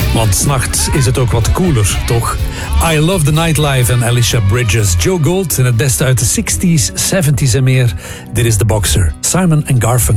Want 's nachts is het ook wat cooler, toch? I Love the Nightlife en Alicia Bridges. Joe Gold en het beste uit de 60s, 70s en meer. Dit is The Boxer, Simon & Garfunkel.